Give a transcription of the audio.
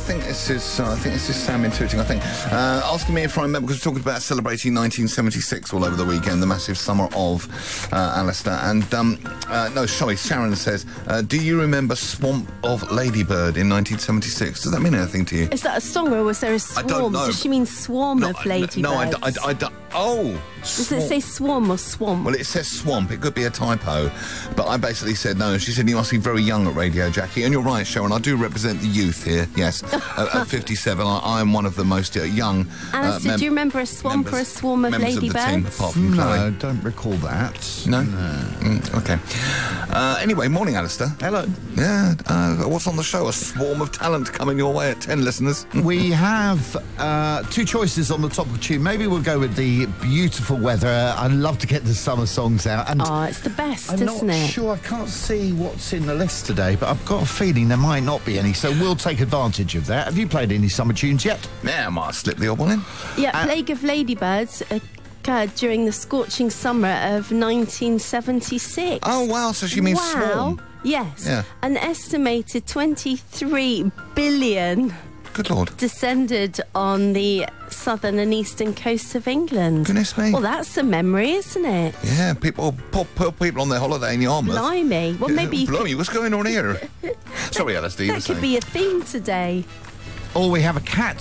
think this is Sam in Tooting, I think. Asking me if I remember, because we're talking about celebrating 1976 all over the weekend, the massive summer of Alistair. And, no, sorry, Sharon says, do you remember Swamp of Ladybird in 1976? Does that mean anything to you? Is that a song or was there a swarm? I don't know. Does she mean swarm of ladybirds? No, I don't. Oh! Does it say swarm or swamp? Well, it says swamp. It could be a typo. But I basically said no. She said, you must be very young at Radio Jackie. And you're right, Sharon. I do represent the youth here, yes. At 57, I am one of the most young Alistair, do you remember a swamp or a swarm of ladybirds? Of the team, apart from No, Chloe. I don't recall that. No? OK. Anyway, morning, Alistair. Hello. Yeah, what's on the show? A swarm of talent coming your way at 10 listeners. We have two choices on the topical tune. Maybe we'll go with the beautiful weather. I love to get the summer songs out. And oh, it's the best, I'm isn't not it? sure. I can't see what's in the list today, but I've got a feeling there might not be any, so we'll take advantage of that. Have you played any summer tunes yet? Yeah, I might have slipped the odd one in. Yeah, Plague of Ladybirds occurred during the scorching summer of 1976. Oh, wow, so she means swarm. Yes. Yeah. An estimated 23 billion Good Lord. descended on the southern and eastern coasts of England. Goodness me. Well, that's a memory, isn't it? Yeah, people put people on their holiday in Yarmouth. Blimey. Well, maybe you Blimey, what's going on here? Sorry, Alistair. that could be a theme today. Or we have a cat